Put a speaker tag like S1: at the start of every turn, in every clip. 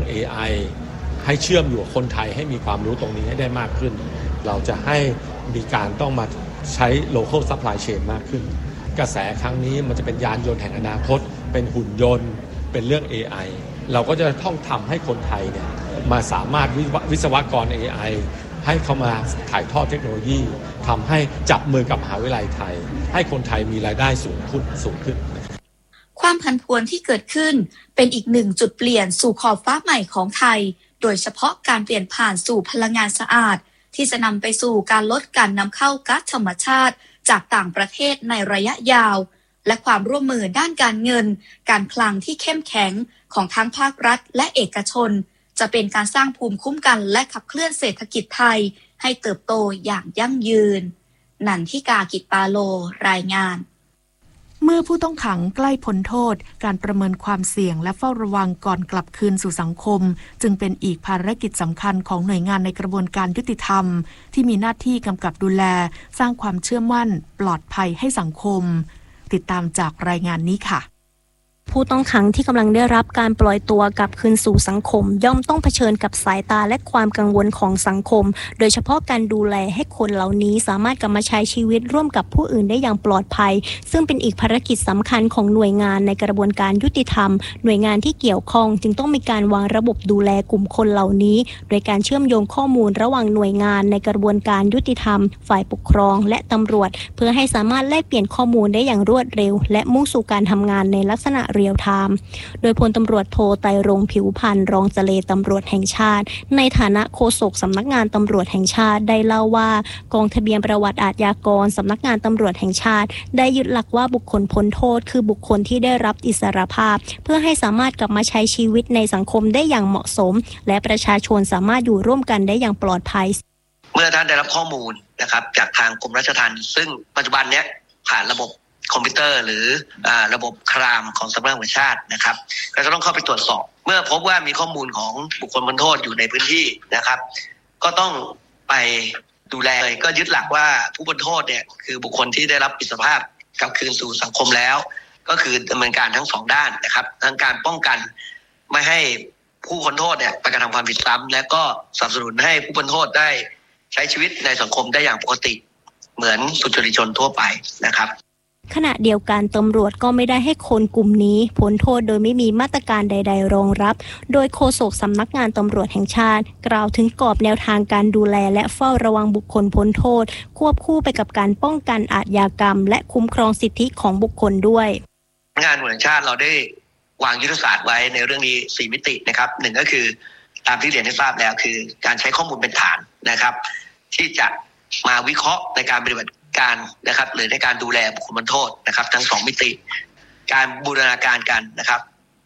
S1: AI ให้เชื่อมอยู่กับคนไทยให้มีความรู้ตรงนี้ให้ได้มากขึ้นเราจะให้มีการต้องมาใช้ local supply chain มากขึ้นกระแสครั้งนี้มันจะเป็นยานยนต์แห่งอนาคตเป็นหุ่นยนต์เป็นเรื่อง AI เราก็จะต้องทำให้คนไทยเนี่ยมาสามารถวิศวกร AI ให้เขามาถ่ายทอดเทคโนโลยีทำให้จับมือกับมหาวิทยาลัยไทยให้คนไทยมีรายได้สูงขึ้น
S2: ความผันผวนที่เกิดขึ้นเป็นอีกหนึ่งจุดเปลี่ยนสู่ขอบฟ้าใหม่ของไทยโดยเฉพาะการเปลี่ยนผ่านสู่พลังงานสะอาดที่จะนำไปสู่การลดการนำเข้าก๊าซธรรมชาติจากต่างประเทศในระยะยาวและความร่วมมือด้านการเงินการคลังที่เข้มแข็งของทั้งภาครัฐและเอกชนจะเป็นการสร้างภูมิคุ้มกันและขับเคลื่อนเศรษฐกิจไทยให้เติบโตอย่างยั่งยืนนันทิกา กิจปาโลรายงาน
S3: เมื่อผู้ต้องขังใกล้พ้นโทษการประเมินความเสี่ยงและเฝ้าระวังก่อนกลับคืนสู่สังคมจึงเป็นอีกภารกิจสำคัญของหน่วยงานในกระบวนการยุติธรรมที่มีหน้าที่กำกับดูแลสร้างความเชื่อมั่นปลอดภัยให้สังคมติดตามจากรายงานนี้ค่ะ
S4: ผู้ต้องขังที่กำลังได้รับการปล่อยตัวกลับคืนสู่สังคมย่อมต้องเผชิญกับสายตาและความกังวลของสังคมโดยเฉพาะการดูแลให้คนเหล่านี้สามารถกลับมาใช้ชีวิตร่วมกับผู้อื่นได้อย่างปลอดภัยซึ่งเป็นอีกภารกิจสำคัญของหน่วยงานในกระบวนการยุติธรรมหน่วยงานที่เกี่ยวข้องจึงต้องมีการวางระบบดูแลกลุ่มคนเหล่านี้โดยการเชื่อมโยงข้อมูลระหว่างหน่วยงานในกระบวนการยุติธรรมฝ่ายปกครองและตำรวจเพื่อให้สามารถแลกเปลี่ยนข้อมูลได้อย่างรวดเร็วและมุ่งสู่การทำงานในลักษณะเรียลไทม์โดยพลตำรวจโทไตรรงค์ผิวพันธ์รองเจเลตำรวจแห่งชาติในฐานะโฆษกสำนักงานตำรวจแห่งชาติได้เล่าว่ากองทะเบียนประวัติอาชญากรสำนักงานตำรวจแห่งชาติได้ยึดหลักว่าบุคคลพ้นโทษคือบุคคลที่ได้รับอิสรภาพเพื่อให้สามารถกลับมาใช้ชีวิตในสังคมได้อย่างเหมาะสมและประชาชนสามารถอยู่ร่วมกันได้อย่างปลอดภัย
S5: เมื่อท่านได้รับข้อมูลนะครับจากทางกรมราชทัณฑ์ซึ่งปัจจุบันนี้ผ่านระบบคอมพิวเตอร์หรือระบบครามของสำนักงานตำรวจแห่งชาตินะครับเราจะต้องเข้าไปตรวจสอบเมื่อพบว่ามีข้อมูลของบุคคลพ้นโทษอยู่ในพื้นที่นะครับก็ต้องไปดูแลก็ยึดหลักว่าผู้พ้นโทษเนี่ยคือบุคคลที่ได้รับอิสรภาพกลับคืนสู่สังคมแล้วก็คือดำเนินการทั้งสองด้านนะครับทั้งการป้องกันไม่ให้ผู้พ้นโทษเนี่ยไปกระทำความผิดซ้ำและก็สนับสนุนให้ผู้พ้นโทษได้ใช้ชีวิตในสังคมได้อย่างปกติเหมือนสุจริตชนทั่วไปนะครับ
S4: ขณะเดียวกันตำรวจก็ไม่ได้ให้คนกลุ่มนี้พ้นโทษโดยไม่มีมาตรการใดๆรองรับโดยโฆษกสำนักงานตำรวจแห่งชาติกล่าวถึงกรอบแนวทางการดูแลและเฝ้าระวังบุคคลพ้นโทษควบคู่ไปกับการป้องกันอาชญากรรมและคุ้มครองสิทธิของบุคคลด้วย
S5: งานตำรวจแห่งชาติเราได้วางยุทธศาสตร์ไว้ในเรื่องนี้4มิตินะครับ1ก็คือตามที่เรียนให้ทราบแล้วคือการใช้ข้อมูลเป็นฐานนะครับที่จะมาวิเคราะห์ในการปฏิบัติการนะครับหรือในการดูแลบุคคลพ้นโทษนะครับทั้ง2มิติการบูรณาการกันนะครับ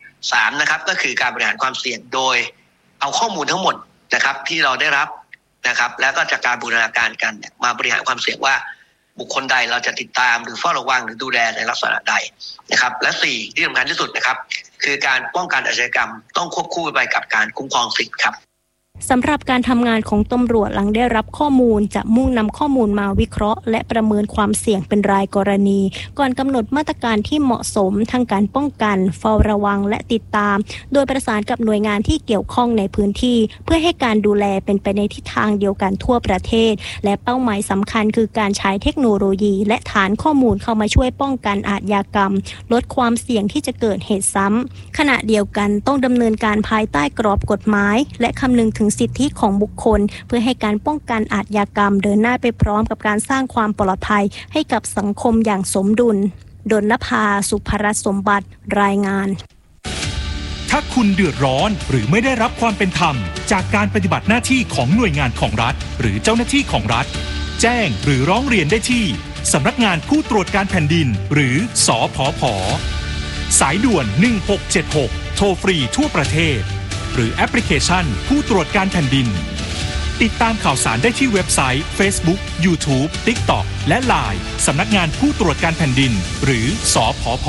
S5: 3นะครับก็คือการบริหารความเสี่ยงโดยเอาข้อมูลทั้งหมดนะครับที่เราได้รับนะครับแล้วก็จากการบูรณาการกันมาบริหารความเสี่ยงว่าบุคคลใดเราจะติดตามหรือเฝ้าระวังหรือดูแลในลักษณะใดนะครับและ4ที่สำคัญที่สุดนะครับคือการป้องกันอาชญากรรมต้องควบคู่ไปกับการคุ้มครองสิทธิครับ
S4: สำหรับการทำงานของตำรวจหลังได้รับข้อมูลจะมุ่งนำข้อมูลมาวิเคราะห์และประเมินความเสี่ยงเป็นรายกรณีก่อนกำหนดมาตรการที่เหมาะสมทั้งการป้องกันเฝ้าระวังและติดตามโดยประสานกับหน่วยงานที่เกี่ยวข้องในพื้นที่เพื่อให้การดูแลเป็นไปในทิศทางเดียวกันทั่วประเทศและเป้าหมายสำคัญคือการใช้เทคโนโลยีและฐานข้อมูลเข้ามาช่วยป้องกันอาชญากรรมลดความเสี่ยงที่จะเกิดเหตุซ้ำขณะเดียวกันต้องดำเนินการภายใต้กรอบกฎหมายและคำนึงถึงสิทธิของบุคคลเพื่อให้การป้องกันอาชญากรรมเดินหน้าไปพร้อมกับการสร้างความปลอดภัยให้กับสังคมอย่างสมดุลดลภา สุภรัตน์สมบัติรายงาน
S6: ถ้าคุณเดือดร้อนหรือไม่ได้รับความเป็นธรรมจากการปฏิบัติหน้าที่ของหน่วยงานของรัฐหรือเจ้าหน้าที่ของรัฐแจ้งหรือร้องเรียนได้ที่สำนักงานผู้ตรวจการแผ่นดินหรือสผผ.สายด่วน1676โทรฟรีทั่วประเทศหรือแอปพลิเคชันผู้ตรวจการแผ่นดินติดตามข่าวสารได้ที่เว็บไซต์ Facebook YouTube TikTok และ LINE สำนักงานผู้ตรวจการแผ่นดินหรือสผผ.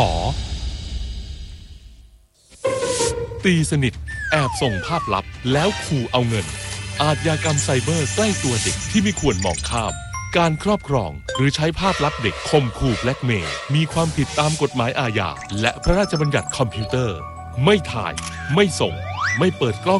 S7: ตีสนิทแอบส่งภาพลับแล้วขู่เอาเงินอาชญากรรมไซเบอร์ใกล้ตัวเด็กที่ไม่ควรมองข้ามการครอบครองหรือใช้ภาพลับเด็กข่มขู่แบล็กเมย์มีความผิดตามกฎหมายอาญาและพระราชบัญญัติคอมพิวเตอร์ไม่ถ่ายไม่ส่งไม่เปิดกล้อง